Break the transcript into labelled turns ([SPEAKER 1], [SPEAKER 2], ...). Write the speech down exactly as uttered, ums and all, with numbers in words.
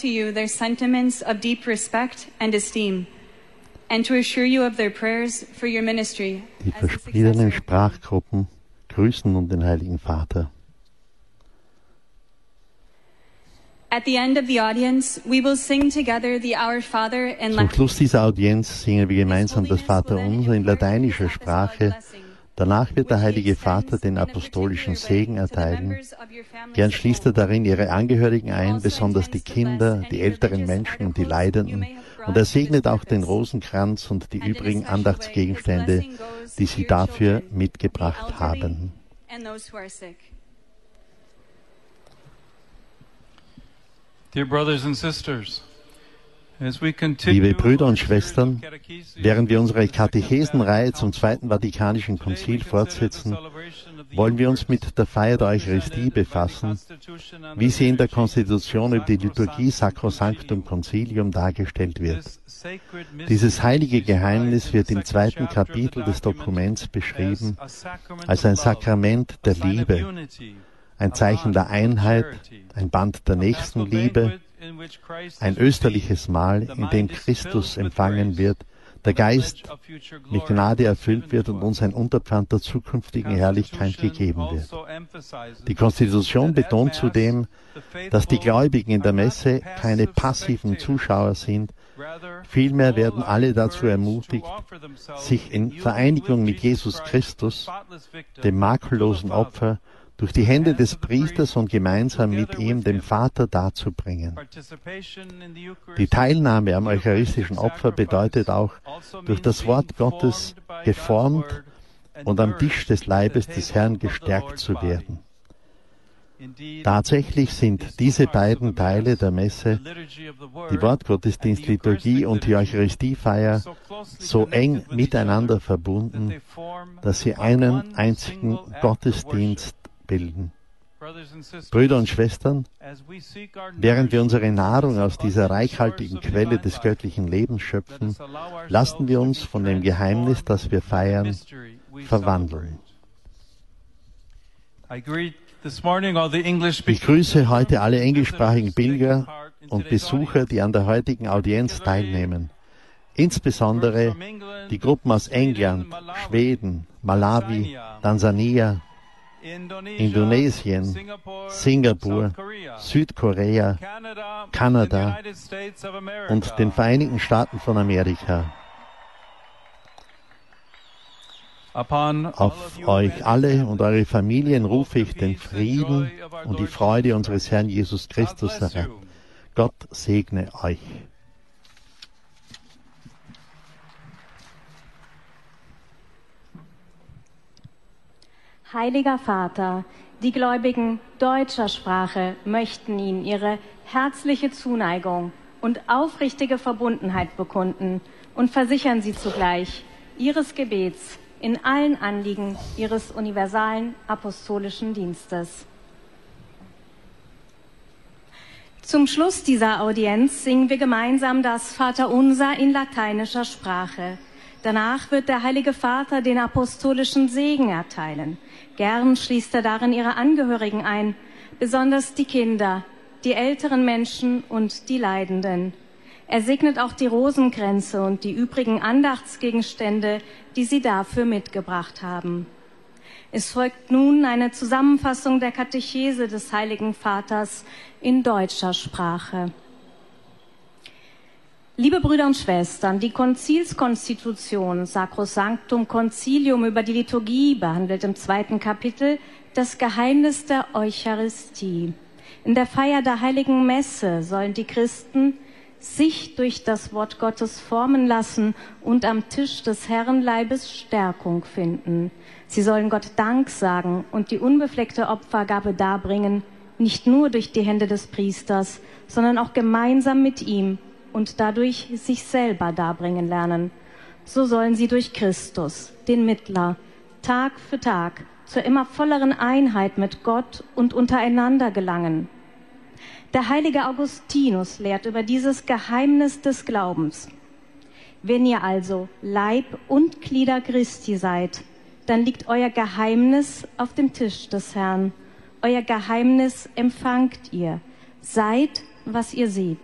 [SPEAKER 1] to you their sentiments of deep respect and esteem, and to assure you of their prayers for your ministry.
[SPEAKER 2] Die verschiedenen Sprachgruppen grüßen nun den Heiligen Vater.
[SPEAKER 1] At the end of the audience, we will sing together the Our Father in
[SPEAKER 2] Zum
[SPEAKER 1] Latin.
[SPEAKER 2] Schluss dieser Audienz singen wir gemeinsam das Vaterunser in lateinischer Sprache. Danach wird der Heilige Vater den apostolischen Segen erteilen. Gern schließt er darin ihre Angehörigen ein, besonders die Kinder, die älteren Menschen und die Leidenden. Und er segnet auch den Rosenkranz und die übrigen Andachtsgegenstände, die sie dafür mitgebracht haben.
[SPEAKER 3] Dear brothers and sisters, as we
[SPEAKER 2] Liebe
[SPEAKER 3] continue
[SPEAKER 2] Brüder
[SPEAKER 3] our
[SPEAKER 2] und
[SPEAKER 3] series
[SPEAKER 2] Schwestern,
[SPEAKER 3] of catechesis,
[SPEAKER 2] während wir unsere Katechesenreihe zum Zweiten Vatikanischen Konzil fortsetzen, wollen wir uns mit der Feier der Eucharistie befassen, wie sie in der Konstitution über die Liturgie Sacrosanctum Concilium dargestellt wird. Dieses heilige Geheimnis wird im zweiten Kapitel des Dokuments beschrieben als ein Sakrament der Liebe, ein Zeichen der Einheit, ein Band der Nächstenliebe, ein österliches Mahl, in dem Christus empfangen wird, der Geist mit Gnade erfüllt wird und uns ein Unterpfand der zukünftigen Herrlichkeit gegeben wird. Die Konstitution betont zudem, dass die Gläubigen in der Messe keine passiven Zuschauer sind, vielmehr werden alle dazu ermutigt, sich in Vereinigung mit Jesus Christus, dem makellosen Opfer, durch die Hände des Priesters und gemeinsam mit ihm dem Vater darzubringen. Die Teilnahme am eucharistischen Opfer bedeutet auch, durch das Wort Gottes geformt und am Tisch des Leibes des Herrn gestärkt zu werden. Tatsächlich sind diese beiden Teile der Messe, die Wortgottesdienstliturgie und die Eucharistiefeier, so eng miteinander verbunden, dass sie einen einzigen Gottesdienst bilden. Brüder und Schwestern, während wir unsere Nahrung aus dieser reichhaltigen Quelle des göttlichen Lebens schöpfen, lassen wir uns von dem Geheimnis, das wir feiern, verwandeln. Ich grüße heute alle englischsprachigen Pilger und Besucher, die an der heutigen Audienz teilnehmen. Insbesondere die Gruppen aus England, Schweden, Malawi, Tansania, Indonesien, Singapur, Südkorea, Kanada und den Vereinigten Staaten von Amerika. Auf euch alle und eure Familien rufe ich den Frieden und die Freude unseres Herrn Jesus Christus herab. Gott segne euch.
[SPEAKER 4] Heiliger Vater, die Gläubigen deutscher Sprache möchten Ihnen ihre herzliche Zuneigung und aufrichtige Verbundenheit bekunden und versichern Sie zugleich Ihres Gebets in allen Anliegen Ihres universalen apostolischen Dienstes. Zum Schluss dieser Audienz singen wir gemeinsam das Vaterunser in lateinischer Sprache. Danach wird der Heilige Vater den apostolischen Segen erteilen. Gern schließt er darin ihre Angehörigen ein, besonders die Kinder, die älteren Menschen und die Leidenden. Er segnet auch die Rosenkränze und die übrigen Andachtsgegenstände, die sie dafür mitgebracht haben. Es folgt nun eine Zusammenfassung der Katechese des Heiligen Vaters in deutscher Sprache. Liebe Brüder und Schwestern, die Konzilskonstitution Sacrosanctum Concilium über die Liturgie behandelt im zweiten Kapitel das Geheimnis der Eucharistie. In der Feier der Heiligen Messe sollen die Christen sich durch das Wort Gottes formen lassen und am Tisch des Herrenleibes Stärkung finden. Sie sollen Gott Dank sagen und die unbefleckte Opfergabe darbringen, nicht nur durch die Hände des Priesters, sondern auch gemeinsam mit ihm und dadurch sich selber darbringen lernen. So sollen sie durch Christus, den Mittler, Tag für Tag zur immer volleren Einheit mit Gott und untereinander gelangen. Der heilige Augustinus lehrt über dieses Geheimnis des Glaubens. Wenn ihr also Leib und Glieder Christi seid, dann liegt euer Geheimnis auf dem Tisch des Herrn. Euer Geheimnis empfangt ihr. Seid, was ihr seht.